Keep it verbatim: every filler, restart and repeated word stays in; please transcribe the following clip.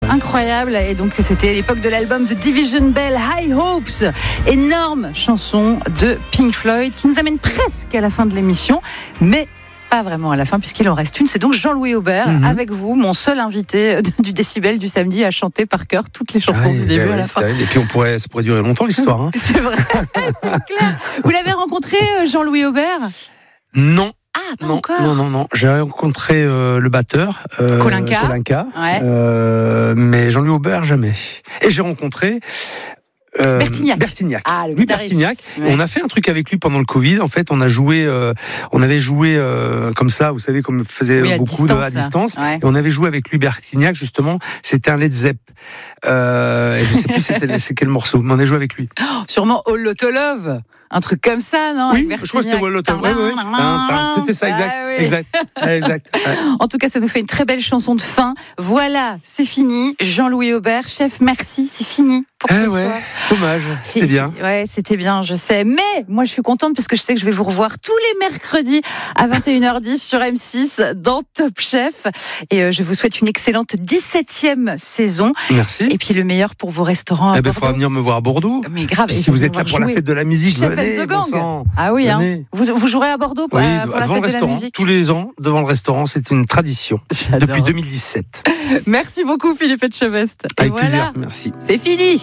incroyable. Et donc c'était l'époque de l'album The Division Bell, High Hopes, énorme chanson de Pink Floyd qui nous amène presque à la fin de l'émission, mais pas vraiment à la fin puisqu'il en reste une. C'est donc Jean-Louis Aubert mm-hmm. avec vous, mon seul invité du Décibel du samedi à chanter par cœur toutes les chansons ah, du début ouais, à la fin. Terrible. Et puis on pourrait, ça pourrait durer longtemps l'histoire. Hein. C'est vrai, c'est clair. Vous l'avez rencontré Jean-Louis Aubert ? Non. Ah, pas non, encore. non, non, non. J'ai rencontré euh, le batteur, euh, Kolinka, Kolinka ouais. euh, mais Jean-Louis Aubert jamais. Et j'ai rencontré euh, Bertignac. Bertignac. Ah, le Louis Bertignac. Ouais. On a fait un truc avec lui pendant le Covid. En fait, on a joué, euh, on avait joué euh, comme ça, vous savez, comme faisait oui, beaucoup distance, de à distance. Ouais. Et on avait joué avec Louis Bertignac justement. C'était un Led Zepp. Euh, et je sais plus c'était c'est quel morceau, mais on a joué avec lui. Oh, sûrement All Lotta Love. Un truc comme ça, non ? Oui, je crois que c'était All Lotta Love. Oui, oui. C'était ça, exact. Ah, oui. Exact. exact. Ouais. En tout cas, ça nous fait une très belle chanson de fin. Voilà, c'est fini. Jean-Louis Aubert, chef, merci, c'est fini pour eh ce ouais, soir. Dommage, c'était c'est, bien. C'est, ouais, c'était bien, je sais. Mais moi, je suis contente parce que je sais que je vais vous revoir tous les mercredis à vingt et une heures dix sur M six dans Top Chef. Et euh, je vous souhaite une excellente dix-septième saison. Merci. Et puis le meilleur pour vos restaurants à eh ben, Bordeaux. Il faudra venir me voir à Bordeaux. Mais grave. Si vous êtes là pour jouer. La fête de la musique, Chef venez, and the Gang. Bon ah oui, hein. Vous, vous jouerez à Bordeaux quoi, oui, pour la devant fête le restaurant, de la musique. tous les ans, devant le restaurant, c'est une tradition. J'adore. Depuis deux mille dix-sept. Merci beaucoup Philippe Etchebest. Avec voilà, plaisir, merci. C'est fini.